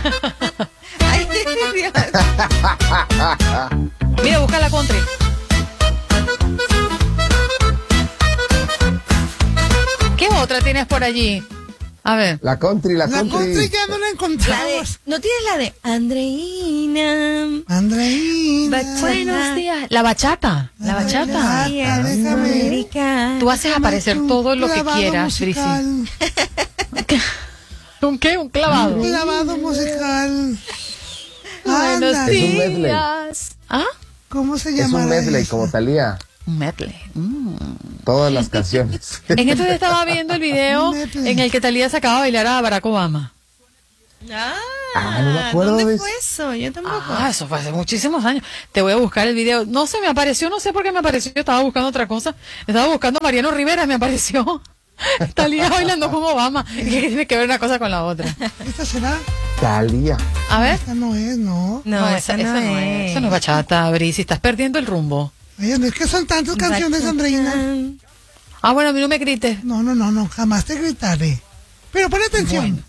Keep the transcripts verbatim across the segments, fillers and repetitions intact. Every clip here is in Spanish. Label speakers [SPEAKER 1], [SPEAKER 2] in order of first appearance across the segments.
[SPEAKER 1] Ay, Dios.
[SPEAKER 2] Mira, busca la country. ¿Qué otra tienes por allí? A ver.
[SPEAKER 3] La country, la,
[SPEAKER 4] La
[SPEAKER 3] country.
[SPEAKER 4] country ya no la
[SPEAKER 1] La de,
[SPEAKER 4] encontramos.
[SPEAKER 1] ¿no tienes la de Andreina?
[SPEAKER 4] Andreina.
[SPEAKER 1] Bachata.
[SPEAKER 2] Buenos días. La bachata. La bachata.
[SPEAKER 4] Ah, déjame.
[SPEAKER 1] América.
[SPEAKER 2] Tú haces aparecer
[SPEAKER 4] Un
[SPEAKER 2] todo lo que
[SPEAKER 4] clavado
[SPEAKER 2] quieras, Brisi.
[SPEAKER 4] musical.
[SPEAKER 2] ¿Un qué? Un clavado.
[SPEAKER 4] Un clavado musical.
[SPEAKER 2] Buenos
[SPEAKER 4] Anda.
[SPEAKER 3] Es un medley.
[SPEAKER 2] días. ¿Ah?
[SPEAKER 4] ¿Cómo se
[SPEAKER 3] Es
[SPEAKER 4] llama?
[SPEAKER 3] un medley como Thalía.
[SPEAKER 2] Un medley. Mm.
[SPEAKER 3] Todas las canciones.
[SPEAKER 2] En esto yo estaba viendo el video
[SPEAKER 4] Medley.
[SPEAKER 2] en el que Thalía sacaba a bailar a Barack Obama.
[SPEAKER 1] Ah,
[SPEAKER 3] Ah, no me acuerdo
[SPEAKER 1] ¿dónde
[SPEAKER 3] de
[SPEAKER 1] fue eso? Yo tampoco.
[SPEAKER 2] Ah, eso fue hace muchísimos años. Te voy a buscar el video. No sé, me apareció, no sé por qué me apareció. Yo estaba buscando otra cosa. Estaba buscando a Mariano Rivera, me apareció. Thalía bailando con Obama. ¿Qué tiene que ver una cosa con la otra?
[SPEAKER 4] ¿Esta será?
[SPEAKER 3] Thalía.
[SPEAKER 2] A ver.
[SPEAKER 4] Esta no es, no.
[SPEAKER 1] No, esa, no, es.
[SPEAKER 2] Eso no es bachata, Brisi. Estás perdiendo el rumbo.
[SPEAKER 4] Oye, no es que son tantas canciones, Andreina.
[SPEAKER 2] Ah, bueno, a mí no me grites.
[SPEAKER 4] No, no, no, no, jamás te gritaré. Pero pon atención.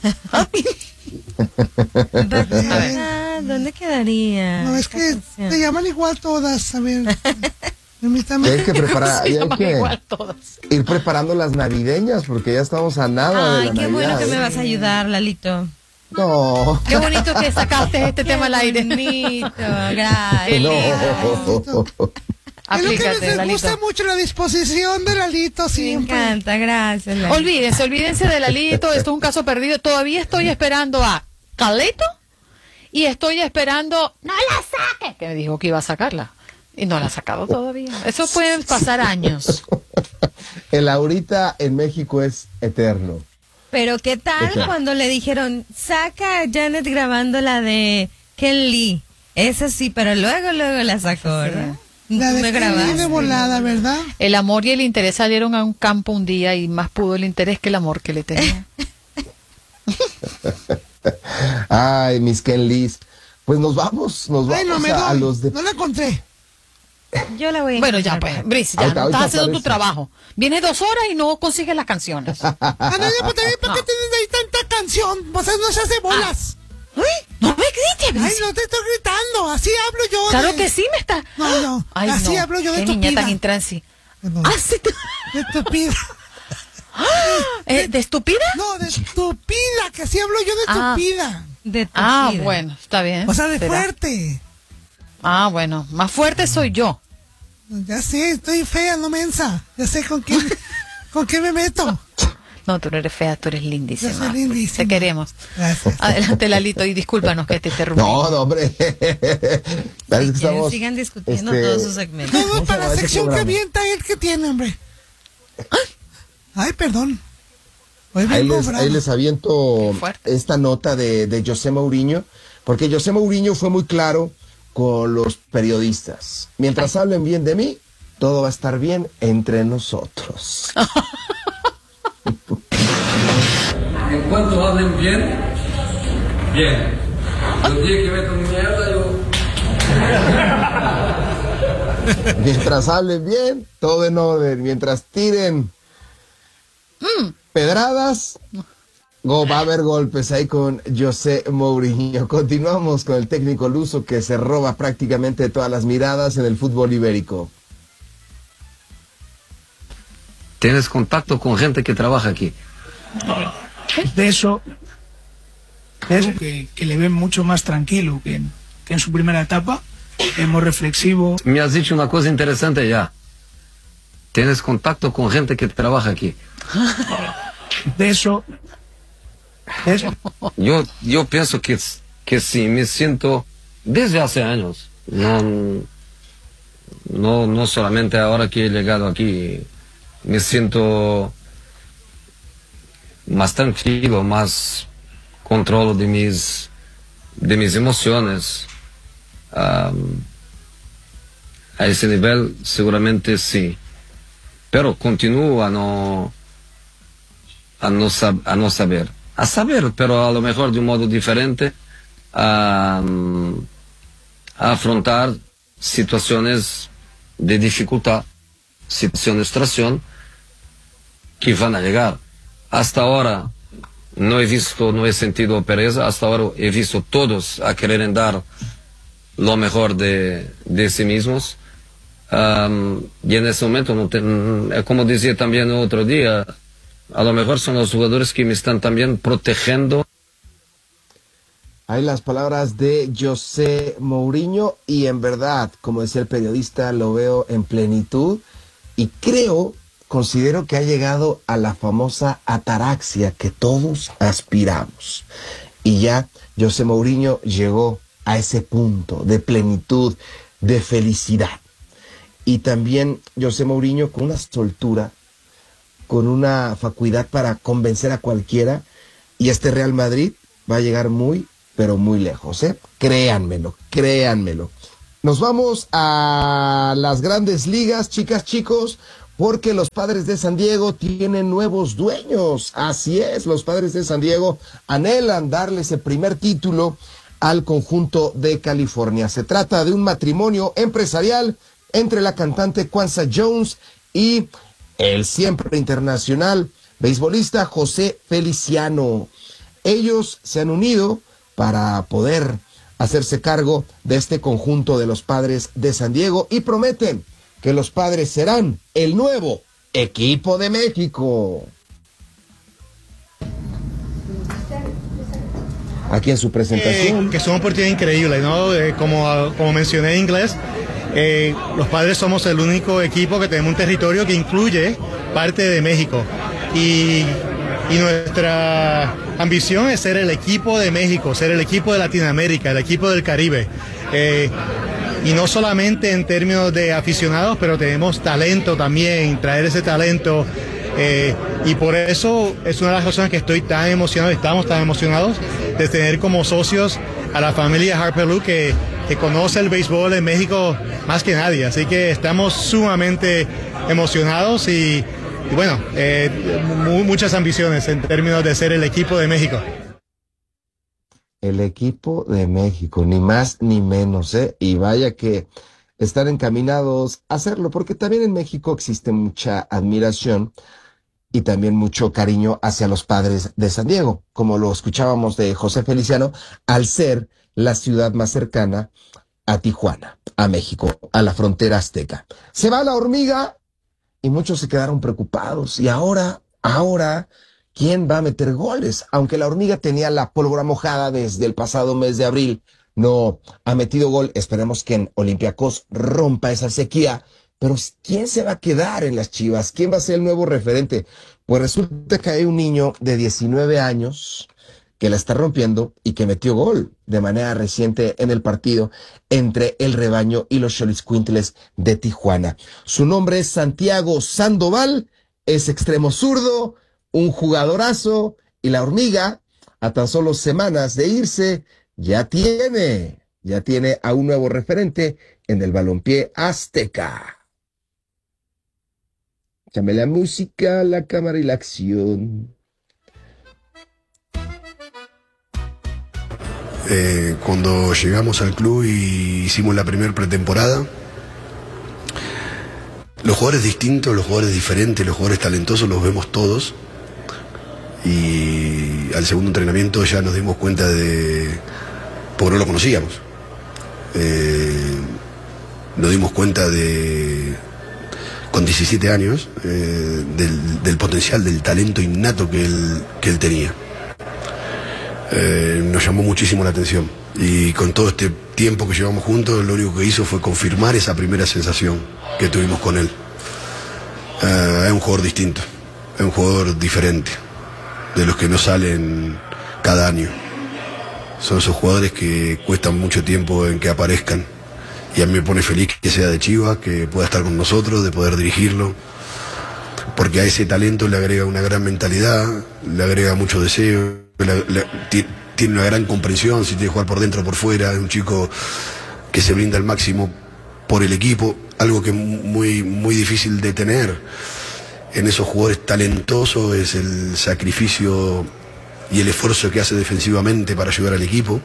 [SPEAKER 1] Bachata, ¿dónde quedaría?
[SPEAKER 4] No, es
[SPEAKER 1] esta
[SPEAKER 4] que
[SPEAKER 1] canción?
[SPEAKER 4] te llaman igual todas. A ver. Permítame.
[SPEAKER 3] Hay que preparar,
[SPEAKER 2] Se
[SPEAKER 3] hay
[SPEAKER 2] llaman
[SPEAKER 3] que
[SPEAKER 2] igual todas.
[SPEAKER 3] ir preparando las navideñas porque ya estamos a nada de
[SPEAKER 1] Ay,
[SPEAKER 3] la
[SPEAKER 1] qué
[SPEAKER 3] Navidad.
[SPEAKER 1] bueno que me
[SPEAKER 3] ¿eh?
[SPEAKER 1] vas a ayudar, Lalito.
[SPEAKER 3] No.
[SPEAKER 2] Qué bonito que sacaste este tema al aire.
[SPEAKER 1] Bonito, gracias.
[SPEAKER 3] No.
[SPEAKER 4] Es lo que
[SPEAKER 2] Aplícate,
[SPEAKER 4] me
[SPEAKER 2] Lalito.
[SPEAKER 4] gusta mucho, la disposición de Lalito
[SPEAKER 1] Me
[SPEAKER 4] siempre.
[SPEAKER 1] encanta, gracias, Lalito.
[SPEAKER 2] Olvídense, olvídense de Lalito, esto es un caso perdido. Todavía estoy esperando a Calito y estoy esperando, no la saque, que me dijo que iba a sacarla. Y no la ha sacado todavía. Eso pueden pasar años.
[SPEAKER 3] El ahorita en México es eterno.
[SPEAKER 1] Pero ¿qué tal
[SPEAKER 3] ¿Qué tal?
[SPEAKER 1] cuando le dijeron, saca a Janet grabando la de Ken Lee? Esa sí, pero luego, luego la sacó, ¿verdad?
[SPEAKER 4] La
[SPEAKER 1] ¿Tú
[SPEAKER 4] de
[SPEAKER 1] me
[SPEAKER 4] Kelly de
[SPEAKER 1] grabaste?
[SPEAKER 4] volada, ¿verdad?
[SPEAKER 2] El amor y el interés salieron a un campo un día y más pudo el interés que el amor que le tenía.
[SPEAKER 3] Ay, mis Ken Lees. Pues nos vamos, nos vamos
[SPEAKER 4] Ay, no me
[SPEAKER 3] a, a
[SPEAKER 4] doy.
[SPEAKER 3] los de...
[SPEAKER 4] No la encontré.
[SPEAKER 1] Yo la voy a
[SPEAKER 2] Bueno, ya
[SPEAKER 1] encontrar.
[SPEAKER 2] pues, Brice, ya
[SPEAKER 3] Ahorita-
[SPEAKER 2] no estás
[SPEAKER 3] ahorita
[SPEAKER 2] haciendo tu
[SPEAKER 3] aparece.
[SPEAKER 2] trabajo. Vienes dos horas y no consigues las canciones.
[SPEAKER 4] Ah, no, ya, pues también, ¿para qué
[SPEAKER 2] No.
[SPEAKER 4] tienes ahí tanta canción? Pues no se hace bolas.
[SPEAKER 2] Uy, no me grites,
[SPEAKER 4] Ay,
[SPEAKER 2] Brice.
[SPEAKER 4] no te estoy gritando. Así hablo yo.
[SPEAKER 2] Claro
[SPEAKER 4] de-
[SPEAKER 2] que sí me está.
[SPEAKER 4] No, no.
[SPEAKER 2] Ay,
[SPEAKER 4] Así
[SPEAKER 2] no.
[SPEAKER 4] hablo yo de
[SPEAKER 2] Qué
[SPEAKER 4] tu
[SPEAKER 2] niña
[SPEAKER 4] vida.
[SPEAKER 2] tan intransi.
[SPEAKER 4] Perdón.
[SPEAKER 2] Ah, sí.
[SPEAKER 4] De estúpida.
[SPEAKER 2] Eh, ¿De estúpida?
[SPEAKER 4] No, de estúpida, que así hablo yo de
[SPEAKER 2] Ah.
[SPEAKER 4] estúpida.
[SPEAKER 1] De tu
[SPEAKER 2] Ah,
[SPEAKER 1] vida.
[SPEAKER 2] bueno, está bien.
[SPEAKER 4] O sea, de
[SPEAKER 2] Será.
[SPEAKER 4] fuerte.
[SPEAKER 2] Ah, bueno, más fuerte soy yo.
[SPEAKER 4] Ya sé, estoy fea, no mensa. Ya sé con quién, con quién me meto.
[SPEAKER 2] No, tú no eres fea, tú eres lindísima.
[SPEAKER 4] Yo soy lindísima.
[SPEAKER 2] Te queremos.
[SPEAKER 4] Gracias.
[SPEAKER 2] Adelante, Lalito, y discúlpanos que te interrumpí.
[SPEAKER 3] No, no, hombre. Parece
[SPEAKER 1] Si
[SPEAKER 3] que
[SPEAKER 1] quieren,
[SPEAKER 3] estamos,
[SPEAKER 1] sigan discutiendo
[SPEAKER 3] este,
[SPEAKER 1] todos sus segmentos.
[SPEAKER 4] Todo
[SPEAKER 3] ¿Cómo se
[SPEAKER 4] para
[SPEAKER 3] llama
[SPEAKER 4] la
[SPEAKER 3] ese
[SPEAKER 4] sección que
[SPEAKER 3] programa?
[SPEAKER 4] avienta él que tiene, hombre. Ay, perdón. Hoy
[SPEAKER 3] Ahí
[SPEAKER 4] vengo
[SPEAKER 3] les,
[SPEAKER 4] bravo.
[SPEAKER 3] ahí les aviento
[SPEAKER 2] Qué fuerte.
[SPEAKER 3] esta nota de, de José Mourinho, porque José Mourinho fue muy claro con los periodistas. Mientras hablen bien de mí, todo va a estar bien entre nosotros.
[SPEAKER 5] En cuanto hablen bien, bien. Los días que metan mierda, yo.
[SPEAKER 3] Mientras hablen bien, todo en orden. Mientras tiren pedradas, go, va a haber golpes ahí con José Mourinho. Continuamos con el técnico luso que se roba prácticamente todas las miradas en el fútbol ibérico.
[SPEAKER 5] ¿Tienes contacto con gente que trabaja aquí?
[SPEAKER 6] De eso, de eso que, que le ven mucho más tranquilo que en, que en su primera etapa, es muy reflexivo.
[SPEAKER 5] Me has dicho una cosa interesante ya. ¿Tienes contacto con gente que trabaja aquí?
[SPEAKER 6] De eso, de eso,
[SPEAKER 5] Yo, yo pienso que, que sí, me siento desde hace años. No, no, no solamente ahora que he llegado aquí. Me siento más tranquilo, más control de mis, de mis emociones. Um, a ese nivel seguramente sí. Pero continúo a no, a no, sab- a no saber. A saber, pero a lo mejor de un modo diferente, a, um, a afrontar situaciones de dificultad, situaciones de frustración que van a llegar. Hasta ahora no he visto, no he sentido pereza. Hasta ahora he visto todos a querer dar lo mejor de, de sí mismos. Um, y en ese momento, no te, como decía también el otro día, a lo mejor son los jugadores que me están también protegiendo.
[SPEAKER 3] Hay las palabras de José Mourinho y en verdad, como decía el periodista, lo veo en plenitud y creo, considero que ha llegado a la famosa ataraxia que todos aspiramos. Y ya José Mourinho llegó a ese punto de plenitud, de felicidad. Y también José Mourinho con una soltura, con una facultad para convencer a cualquiera, y este Real Madrid va a llegar muy, pero muy lejos, ¿eh? Créanmelo, créanmelo. Nos vamos a las grandes ligas, chicas, chicos, porque los Padres de San Diego tienen nuevos dueños. Así es, los Padres de San Diego anhelan darle ese primer título al conjunto de California. Se trata de un matrimonio empresarial entre la cantante Kwanzaa Jones y el siempre internacional beisbolista José Feliciano. Ellos se han unido para poder hacerse cargo de este conjunto de los Padres de San Diego y prometen que los Padres serán el nuevo equipo de México. Aquí en su presentación.
[SPEAKER 7] Eh, que es una oportunidad increíble, ¿no? Eh, como, como mencioné en inglés, eh, los Padres somos el único equipo que tenemos un territorio que incluye parte de México. Y, y nuestra ambición es ser el equipo de México, ser el equipo de Latinoamérica, el equipo del Caribe. Eh, y no solamente en términos de aficionados, pero tenemos talento también, traer ese talento. Eh, y por eso es una de las razones que estoy tan emocionado, estamos tan emocionados de tener como socios a la familia Harper-Lue que, que conoce el béisbol en México más que nadie. Así que estamos sumamente emocionados y, y bueno, eh, mu- muchas ambiciones en términos de ser el equipo de México.
[SPEAKER 3] El equipo de México, ni más ni menos, ¿eh? Y vaya que están encaminados a hacerlo, porque también en México existe mucha admiración y también mucho cariño hacia los Padres de San Diego, como lo escuchábamos de José Feliciano, al ser la ciudad más cercana a Tijuana, a México, a la frontera azteca. Se va la hormiga y muchos se quedaron preocupados. Y ahora, ahora, ¿quién va a meter goles? Aunque la hormiga tenía la pólvora mojada desde el pasado mes de abril, no ha metido gol. Esperemos que en Olympiacos rompa esa sequía. Pero ¿quién se va a quedar en las Chivas? ¿Quién va a ser el nuevo referente? Pues resulta que hay un niño de diecinueve años que la está rompiendo y que metió gol de manera reciente en el partido entre el Rebaño y los Xoloitzcuintles de Tijuana. Su nombre es Santiago Sandoval, es extremo zurdo, un jugadorazo, y la hormiga, a tan solo semanas de irse, ya tiene, ya tiene a un nuevo referente en el balompié azteca. Échame la música, la cámara y la acción.
[SPEAKER 8] Eh, cuando llegamos al club y hicimos la primera pretemporada, los jugadores distintos, los jugadores diferentes, los jugadores talentosos los vemos todos, y al segundo entrenamiento ya nos dimos cuenta de, porque no lo conocíamos, eh, nos dimos cuenta de, con diecisiete años, eh, del, del potencial, del talento innato que él, que él tenía. Eh, nos llamó muchísimo la atención, y con todo este tiempo que llevamos juntos, lo único que hizo fue confirmar esa primera sensación que tuvimos con él. Eh, es un jugador distinto, es un jugador diferente, de los que no salen cada año. Son esos jugadores que cuestan mucho tiempo en que aparezcan, y a mí me pone feliz que sea de Chivas, que pueda estar con nosotros, de poder dirigirlo, porque a ese talento le agrega una gran mentalidad, le agrega mucho deseo, le, le, tiene una gran comprensión, si tiene que jugar por dentro o por fuera. Es un chico que se brinda al máximo por el equipo, algo que es muy, muy difícil de tener en esos jugadores talentosos, es el sacrificio y el esfuerzo que hace defensivamente para ayudar al equipo.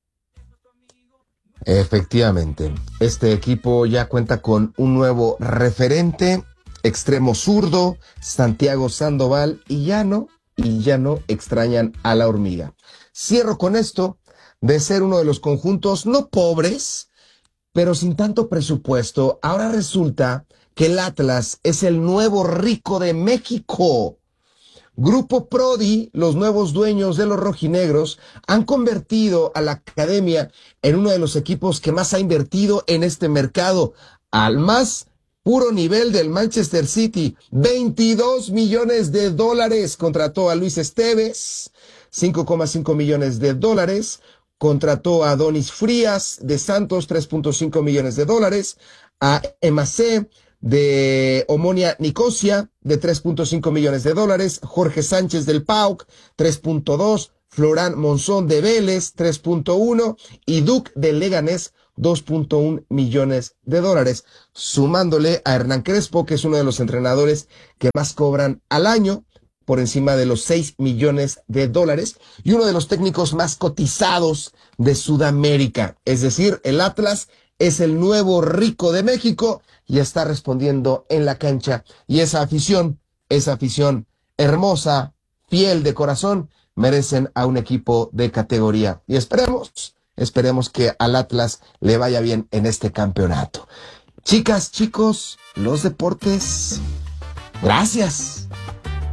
[SPEAKER 3] Efectivamente, este equipo ya cuenta con un nuevo referente, extremo zurdo, Santiago Sandoval, y ya no, y ya no extrañan a la hormiga. Cierro con esto de ser uno de los conjuntos no pobres, pero sin tanto presupuesto. Ahora resulta que el Atlas es el nuevo rico de México. Grupo Prodi, los nuevos dueños de los rojinegros, han convertido a la academia en uno de los equipos que más ha invertido en este mercado, al más puro nivel del Manchester City. veintidós millones de dólares contrató a Luis Esteves, cinco coma cinco millones de dólares, contrató a Donis Frías de Santos, tres punto cinco millones de dólares, a Emacé de Omonia Nicosia, de tres punto cinco millones de dólares, Jorge Sánchez del P A O C, tres punto dos, Florán Monzón de Vélez, tres punto uno, y Duc de Leganés, dos punto uno millones de dólares, sumándole a Hernán Crespo, que es uno de los entrenadores que más cobran al año, por encima de los seis millones de dólares, y uno de los técnicos más cotizados de Sudamérica. Es decir, el Atlas es el nuevo rico de México y está respondiendo en la cancha. Y esa afición, esa afición hermosa, fiel de corazón, merecen a un equipo de categoría. Y esperemos, esperemos que al Atlas le vaya bien en este campeonato. Chicas, chicos, los deportes, gracias.